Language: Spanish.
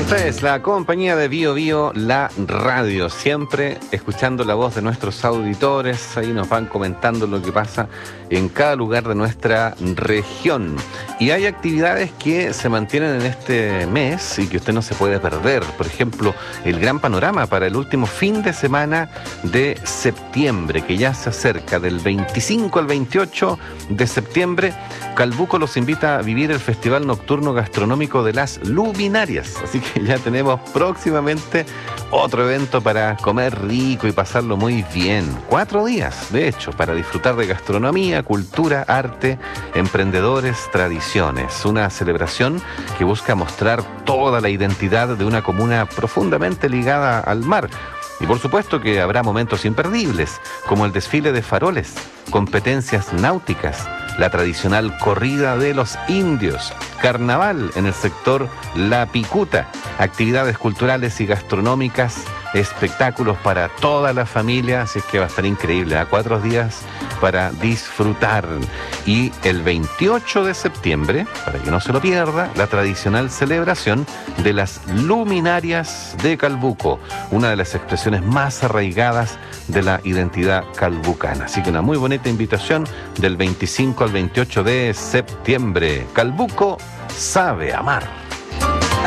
Esta es la compañía de Bio Bio, la radio, siempre escuchando la voz de nuestros auditores. Ahí nos van comentando lo que pasa en cada lugar de nuestra región. Y hay actividades que se mantienen en este mes y que usted no se puede perder. Por ejemplo, el gran panorama para el último fin de semana de septiembre, que ya se acerca, del 25 al 28 de septiembre. Calbuco los invita a vivir el Festival Nocturno Gastronómico de las Luminarias. Así que ya tenemos próximamente otro evento para comer rico y pasarlo muy bien. 4 días, de hecho, para disfrutar de gastronomía, cultura, arte, emprendedores, tradiciones. Una celebración que busca mostrar toda la identidad de una comuna profundamente ligada al mar. Y por supuesto que habrá momentos imperdibles, como el desfile de faroles, competencias náuticas, la tradicional corrida de los indios, carnaval en el sector La Picuta, actividades culturales y gastronómicas, espectáculos para toda la familia, así es que va a estar increíble, a 4 días para disfrutar. Y el 28 de septiembre, para que no se lo pierda, la tradicional celebración de las Luminarias de Calbuco, una de las expresiones más arraigadas de la identidad calbucana. Así que una muy bonita invitación del 25 al 28 de septiembre. Calbuco sabe amar.